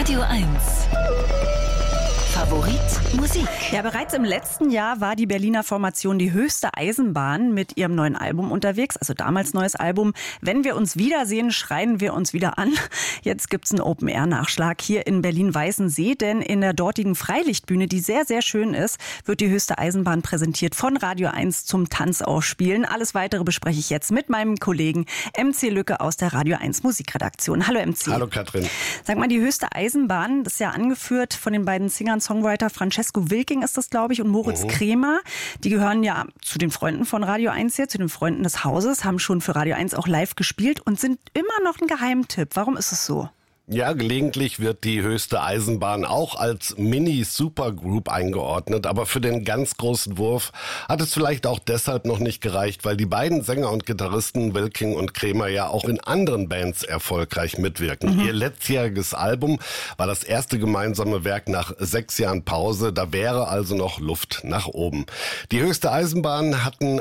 Radio 1. Favorit Musik. Ja, bereits im letzten Jahr war die Berliner Formation Die Höchste Eisenbahn mit ihrem neuen Album unterwegs. Also damals neues Album. Wenn wir uns wiedersehen, schreien wir uns wieder an. Jetzt gibt's einen Open-Air-Nachschlag hier in Berlin-Weißensee. Denn in der dortigen Freilichtbühne, die sehr, sehr schön ist, wird die Höchste Eisenbahn präsentiert von Radio 1 zum Tanzausspielen. Alles Weitere bespreche ich jetzt mit meinem Kollegen MC Lücke aus der Radio 1 Musikredaktion. Hallo MC. Hallo Katrin. Sag mal, die Höchste Eisenbahn, das ist ja angeführt von den beiden Singern-Songwriter Francesco Wilking ist das, glaube ich, und Moritz Kremer. Die gehören ja zu den Freunden von Radio 1 hier, zu den Freunden des Hauses, haben schon für Radio 1 auch live gespielt und sind immer noch ein Geheimtipp. Warum ist es so? Ja, gelegentlich wird die Höchste Eisenbahn auch als Mini-Supergroup eingeordnet, aber für den ganz großen Wurf hat es vielleicht auch deshalb noch nicht gereicht, weil die beiden Sänger und Gitarristen Wilking und Kremer ja auch in anderen Bands erfolgreich mitwirken. Ihr letztjähriges Album war das erste gemeinsame Werk nach 6 Jahren Pause, da wäre also noch Luft nach oben. Die Höchste Eisenbahn hatten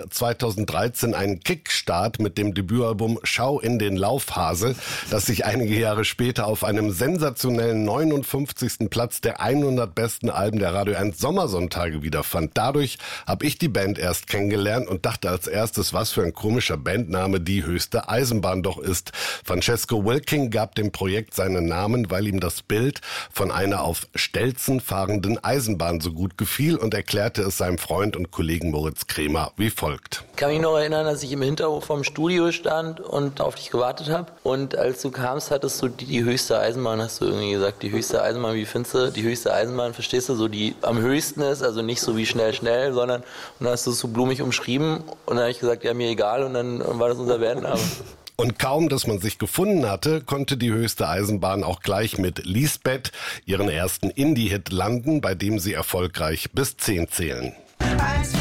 2013 einen Kickstart mit dem Debütalbum Schau in den Laufhase, das sich einige Jahre später auf einem sensationellen 59. Platz der 100 besten Alben der Radio 1 Sommersonntage wiederfand. Dadurch habe ich die Band erst kennengelernt und dachte als erstes, was für ein komischer Bandname die Höchste Eisenbahn doch ist. Francesco Wilking gab dem Projekt seinen Namen, weil ihm das Bild von einer auf Stelzen fahrenden Eisenbahn so gut gefiel und erklärte es seinem Freund und Kollegen Moritz Kremer wie folgt. Ich kann mich noch erinnern, dass ich im Hinterhof vom Studio stand und auf dich gewartet habe. Und als du kamst, hattest du die höchste Eisenbahn, hast du irgendwie gesagt, die höchste Eisenbahn, wie findest du? Die höchste Eisenbahn, verstehst du, so die am höchsten ist, also nicht so wie schnell, sondern, und dann hast du es so blumig umschrieben und dann habe ich gesagt, ja, mir egal, und dann war das unser Bandname. Und kaum, dass man sich gefunden hatte, konnte die Höchste Eisenbahn auch gleich mit Lisbeth ihren ersten Indie-Hit landen, bei dem sie erfolgreich bis 10 zählen.